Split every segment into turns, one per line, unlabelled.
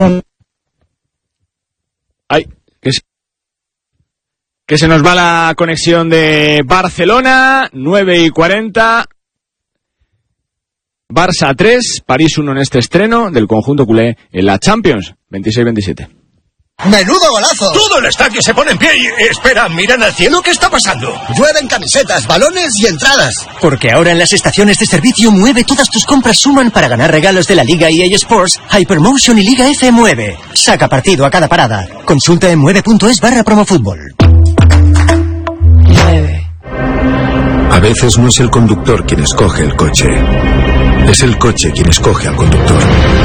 Ay, que se nos va la conexión de Barcelona, 9:40. Barça 3, París 1 en este estreno del conjunto culé en la Champions, 26-27.
¡Menudo golazo!
Todo el estadio se pone en pie y... Espera, miran al cielo, ¿qué está pasando?
Llueven camisetas, balones y entradas.
Porque ahora en las estaciones de servicio Mueve todas tus compras suman para ganar regalos de la Liga EA Sports, Hypermotion y Liga F Mueve. Saca partido a cada parada. Consulta en mueve.es/promofútbol.
A veces no es el conductor quien escoge el coche. Es el coche quien escoge al conductor.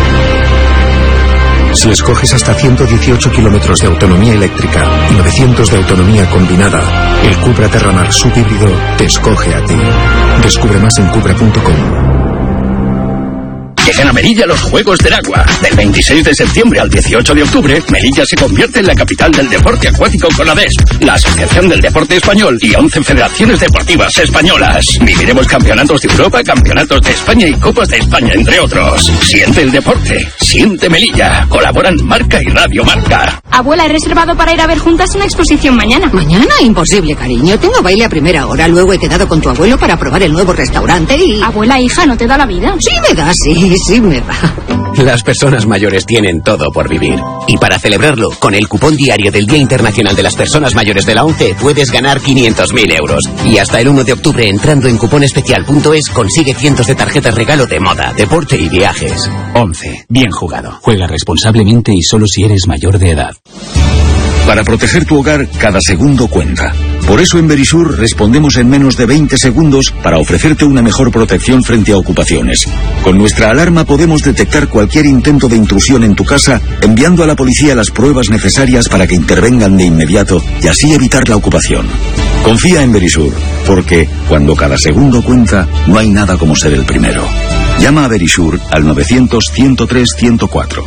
Si escoges hasta 118 kilómetros de autonomía eléctrica y 900 de autonomía combinada, el Cupra Terramar subhíbrido te escoge a ti. Descubre más en cupra.com.
Llegan a Melilla los Juegos del Agua. Del 26 de septiembre al 18 de octubre, Melilla se convierte en la capital del deporte acuático con ADES, la Asociación del Deporte Español y 11 federaciones deportivas españolas. Viviremos campeonatos de Europa, campeonatos de España y Copas de España, entre otros. Siente el deporte, siente Melilla. Colaboran Marca y Radio Marca.
Abuela, he reservado para ir a ver juntas una exposición mañana.
¿Mañana? Imposible, cariño. Tengo baile a primera hora. Luego he quedado con tu abuelo para probar el nuevo restaurante y...
Abuela, hija, ¿no te da la vida?
Sí me da, sí me da.
Las personas mayores tienen todo por vivir. Y para celebrarlo, con el cupón diario del Día Internacional de las Personas Mayores de la ONCE, puedes ganar 500.000 euros. Y hasta el 1 de octubre, entrando en cuponespecial.es, consigue cientos de tarjetas regalo de moda, deporte y viajes. ONCE. Bien jugado. Juega responsablemente y solo si eres mayor de edad.
Para proteger tu hogar, cada segundo cuenta. Por eso en Verisur respondemos en menos de 20 segundos para ofrecerte una mejor protección frente a ocupaciones. Con nuestra alarma podemos detectar cualquier intento de intrusión en tu casa, enviando a la policía las pruebas necesarias para que intervengan de inmediato y así evitar la ocupación. Confía en Verisur, porque cuando cada segundo cuenta, no hay nada como ser el primero. Llama a Verisur al 900-103-104.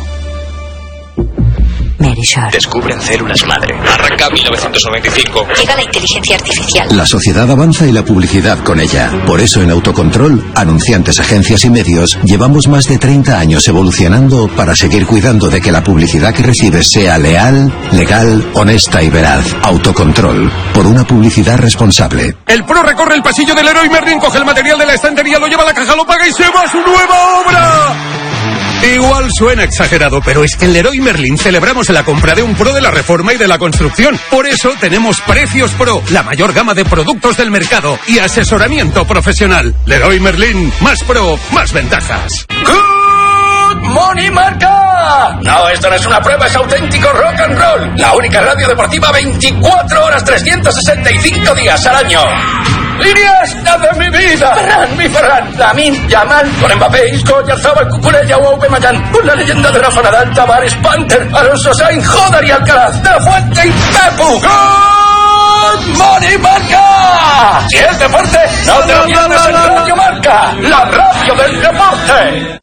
Verisur.
Descubren células madre. Arranca 1995.
Llega la inteligencia artificial.
La sociedad avanza y la publicidad con ella. Por eso en Autocontrol, anunciantes, agencias y medios, llevamos más de 30 años evolucionando para seguir cuidando de que la publicidad que recibes sea leal, legal, honesta y veraz. Autocontrol, por una publicidad responsable.
El pro recorre el pasillo del Leroy Merlin, coge el material de la estantería, lo lleva a la caja, lo paga y se va a su nueva obra. Igual suena exagerado, pero es que en Leroy Merlin celebramos la compra de un pro de la reforma y de la construcción. Por eso tenemos Precios Pro, la mayor gama de productos del mercado y asesoramiento profesional. Leroy Merlin, más pro, más ventajas. ¡Good Morning Marca! No, esto no es una prueba, es auténtico rock and roll. La única radio deportiva 24 horas, 365 días al año. ¡Líneas de mi vida! Ferran, mi Ferran, Lamine Yamal, con Mbappé, Isco, Oyarzabal, Cucurella, Aubameyang, con la leyenda de Rafa Nadal, Tavares, Panther, Alonso Sainz, Jodar y Alcaraz, De La Fuente y Pepu. ¡Good Morning Marca! Si es deporte, no te lo pierdas en Radio Marca, la radio del deporte.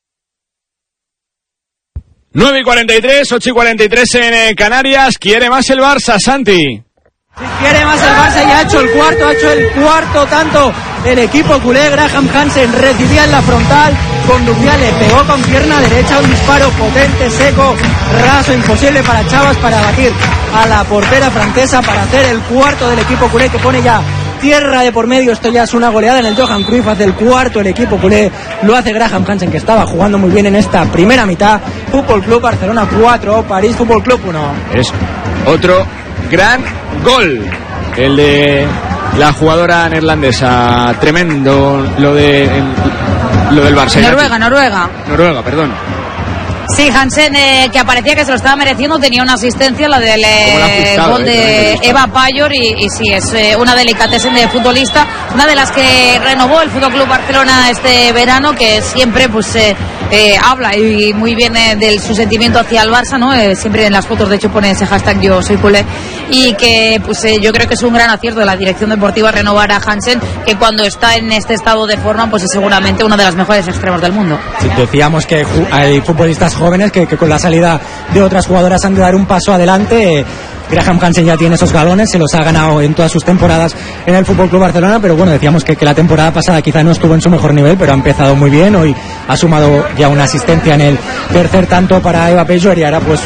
9:43, 8:43 en Canarias. Quiere más el Barça, Santi.
Si quiere más el Barça, ya ha hecho el cuarto tanto el equipo culé. Graham Hansen recibía en la frontal, conducía, le pegó con pierna derecha, un disparo potente, seco, raso, imposible para Chavas para batir a la portera francesa, para hacer el cuarto del equipo culé, que pone ya tierra de por medio. Esto ya es una goleada en el Johan Cruyff. Hace el cuarto el equipo culé, lo hace Graham Hansen, que estaba jugando muy bien en esta primera mitad. Fútbol Club Barcelona 4, París Fútbol Club 1.
Es otro gran gol, el de la jugadora neerlandesa. Tremendo lo del Barça. Noruega, perdón.
Sí, Hansen, que parecía que se lo estaba mereciendo, tenía una asistencia, la del gol de Eva Payor, y sí, es una delicatessen de futbolista, una de las que renovó el Fútbol Club Barcelona este verano, que siempre pues habla y muy bien de su sentimiento hacia el Barça, ¿no? Siempre en las fotos, de hecho, pone ese hashtag yo soy culé, y que pues yo creo que es un gran acierto de la dirección deportiva renovar a Hansen, que cuando está en este estado de forma pues es seguramente uno de los mejores extremos del mundo.
Sí, decíamos que hay futbolistas jóvenes que con la salida de otras jugadoras han de dar un paso adelante. Graham Hansen ya tiene esos galones, se los ha ganado en todas sus temporadas en el FC Barcelona, pero bueno, decíamos que la temporada pasada quizá no estuvo en su mejor nivel, pero ha empezado muy bien. Hoy ha sumado ya una asistencia en el tercer tanto para Eva Pejor y ahora pues